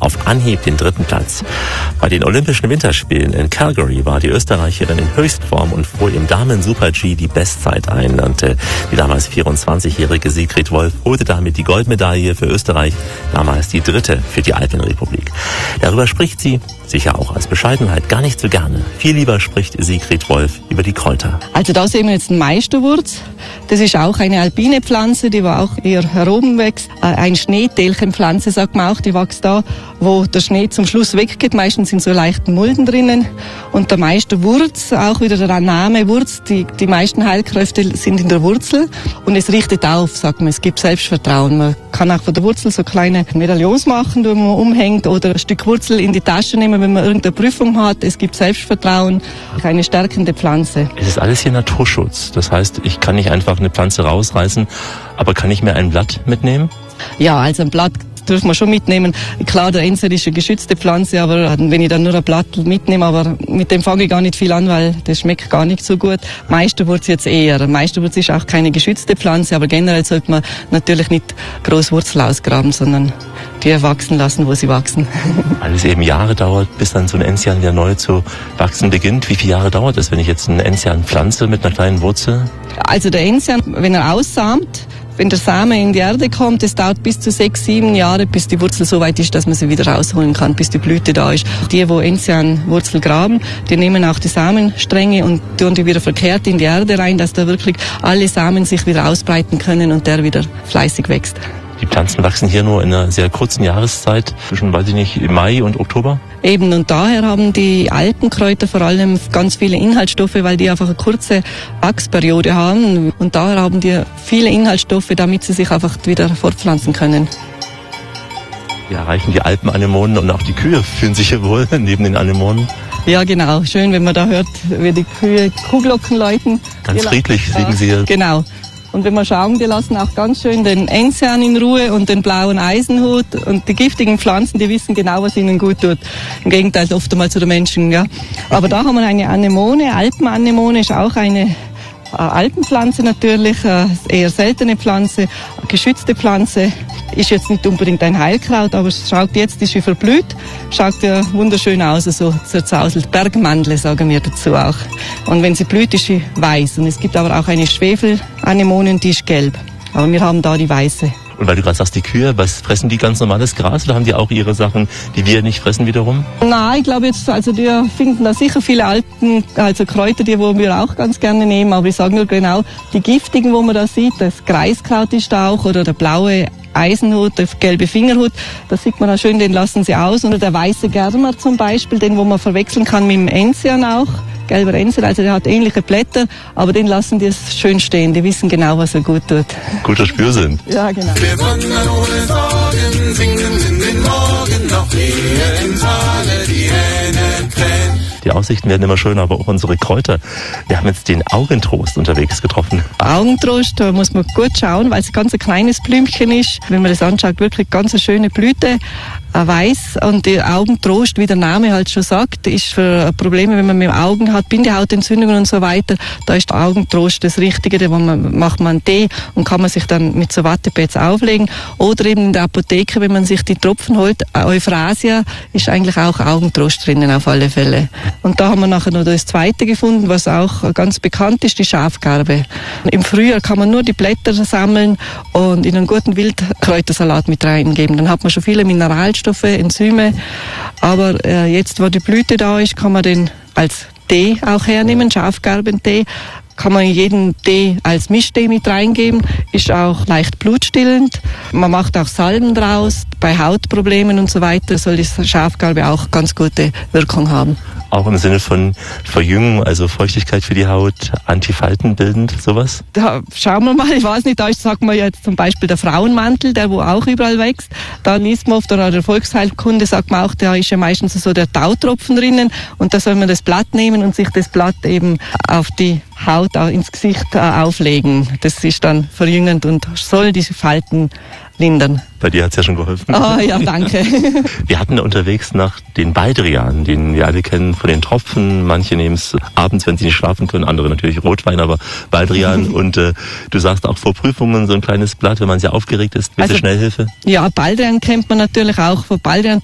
auf Anhieb den 3. Platz. Bei den Olympischen Winterspielen in Calgary war die Österreicherin in Höchstform und fuhr im Damen-Super-G die Bestzeit ein. Und die damals 24-jährige Sigrid Wolf holte damit die Goldmedaille für Österreich, damals die 3. für die Alpenrepublik. Darüber spricht sie, sicher auch als Bescheidenheit, gar nicht so gerne. Viel lieber spricht Sigrid Wolf über die Kräuter. Also da sehen wir jetzt den Meisterwurz. Das ist auch eine alpine Pflanze, die auch eher heroben wächst. Ein Schneetelchenpflanze, sagt man auch, die wächst da, wo der Schnee zum Schluss weggeht. Meistens sind so leichten Mulden drinnen. Und der Meisterwurz, auch wieder der Name Wurz, die meisten Heilkräfte sind in der Wurzel. Und es richtet auf, sagt man, es gibt Selbstvertrauen. Man kann auch von der Wurzel so kleine Medaillons machen, die man umhängt, oder ein Stück Wurzel in die Tasche nehmen, wenn man irgendeine Prüfung hat. Es gibt Selbstvertrauen, eine stärkende Pflanze. Es ist alles hier Naturschutz. Das heißt, ich kann nicht einfach eine Pflanze rausreißen, aber kann ich mir ein Blatt mitnehmen? Ja, also ein Blatt dürfen wir schon mitnehmen. Klar, der Enser ist eine geschützte Pflanze, aber wenn ich dann nur ein Blatt mitnehme, aber mit dem fange ich gar nicht viel an, weil das schmeckt gar nicht so gut. Meisterwurz jetzt eher. Meisterwurz ist auch keine geschützte Pflanze, aber generell sollte man natürlich nicht groß Wurzel ausgraben, sondern die wachsen lassen, wo sie wachsen. Weil es eben Jahre dauert, bis dann so ein Enzian wieder neu zu wachsen beginnt. Wie viele Jahre dauert es, wenn ich jetzt einen Enzian pflanze mit einer kleinen Wurzel? Also der Enzian, wenn er aussamt, wenn der Same in die Erde kommt, es dauert bis zu 6, 7 Jahre, bis die Wurzel so weit ist, dass man sie wieder rausholen kann, bis die Blüte da ist. Die, wo Enzianwurzel graben, die nehmen auch die Samenstränge und tun die wieder verkehrt in die Erde rein, dass da wirklich alle Samen sich wieder ausbreiten können und der wieder fleißig wächst. Die Pflanzen wachsen hier nur in einer sehr kurzen Jahreszeit, zwischen, weiß ich nicht, Mai und Oktober? Eben, und daher haben die Alpenkräuter vor allem ganz viele Inhaltsstoffe, weil die einfach eine kurze Wachsperiode haben. Und daher haben die viele Inhaltsstoffe, damit sie sich einfach wieder fortpflanzen können. Wir erreichen die Alpenanemonen und auch die Kühe fühlen sich hier wohl neben den Anemonen. Ja, genau. Schön, wenn man da hört, wie die Kühe Kuhglocken läuten. Ganz friedlich liegen sie hier. Genau. Und wenn wir schauen, die lassen auch ganz schön den Enzian in Ruhe und den blauen Eisenhut. Und die giftigen Pflanzen, die wissen genau, was ihnen gut tut. Im Gegenteil oft einmal zu den Menschen. Ja. Aber da haben wir eine Anemone. Alpenanemone ist auch eine Alpenpflanze natürlich, eher seltene Pflanze, geschützte Pflanze. Ist jetzt nicht unbedingt ein Heilkraut, aber es schaut jetzt, ist wie verblüht, schaut ja wunderschön aus, so zerzauselt. Bergmandel sagen wir dazu auch. Und wenn sie blüht, ist sie weiß. Und es gibt aber auch eine Schwefelanemone, die ist gelb. Aber wir haben da die weiße. Und weil du gerade sagst, die Kühe, was fressen die, ganz normales Gras oder haben die auch ihre Sachen, die wir nicht fressen wiederum? Nein, ich glaube jetzt, also die finden da sicher viele Kräuter, die wo wir auch ganz gerne nehmen, aber ich sage nur genau, die giftigen, wo man da sieht, das Kreiskraut ist da auch oder der blaue Eisenhut, der gelbe Fingerhut, da sieht man auch schön, den lassen sie aus. Oder der weiße Germer zum Beispiel, den wo man verwechseln kann mit dem Enzian auch. Gelber Enzian, also der hat ähnliche Blätter, aber den lassen die schön stehen. Die wissen genau, was er gut tut. Guter Spürsinn. Ja, genau. Wir wandern ohne Sorgen, singen in den Morgen, noch ehe im Tale die Hähne krähen. Die Aussichten werden immer schöner, aber auch unsere Kräuter. Wir haben jetzt den Augentrost unterwegs getroffen. Augentrost, da muss man gut schauen, weil es ganz ein kleines Blümchen ist. Wenn man das anschaut, wirklich ganz eine schöne Blüte. Weiß und die Augentrost, wie der Name halt schon sagt, ist für Probleme, wenn man mit Augen hat, Bindehautentzündungen und so weiter, da ist der Augentrost das Richtige, da macht man einen Tee und kann man sich dann mit so Wattepads auflegen. Oder eben in der Apotheke, wenn man sich die Tropfen holt, Euphrasia, ist eigentlich auch Augentrost drinnen auf alle Fälle. Und da haben wir nachher noch das zweite gefunden, was auch ganz bekannt ist, die Schafgarbe. Im Frühjahr kann man nur die Blätter sammeln und in einen guten Wildkräutersalat mit reingeben. Dann hat man schon viele Mineralstoffe, Enzyme, aber jetzt, wo die Blüte da ist, kann man den als Tee auch hernehmen, Schafgarbentee. Kann man in jeden Tee als Mischtee mit reingeben, ist auch leicht blutstillend. Man macht auch Salben draus, bei Hautproblemen und so weiter soll die Schafgarbe auch ganz gute Wirkung haben. Auch im Sinne von Verjüngung, also Feuchtigkeit für die Haut, antifaltenbildend, sowas? Da schauen wir mal, ich weiß nicht, da sagt man jetzt zum Beispiel der Frauenmantel, der wo auch überall wächst. Da liest man oft, oder der Volksheilkunde sagt man auch, da ist ja meistens so der Tautropfen drinnen und da soll man das Blatt nehmen und sich das Blatt eben auf die Haut ins Gesicht auflegen. Das ist dann verjüngend und soll diese Falten lindern. Bei dir hat's ja schon geholfen. Oh ja, danke. Wir hatten unterwegs nach den Baldrian, den wir alle kennen von den Tropfen. Manche nehmen es abends, wenn sie nicht schlafen können, andere natürlich Rotwein, aber Baldrian. Und du sagst auch vor Prüfungen so ein kleines Blatt, wenn man sehr aufgeregt ist, bitte also, Schnellhilfe. Ja, Baldrian kennt man natürlich auch. Von Baldrian